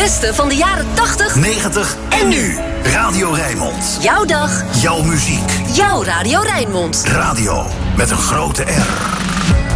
beste van de jaren 80, 90 en nu. Radio Rijnmond. Jouw dag, Jouw muziek. jouw Radio Rijnmond. Radio met een grote R.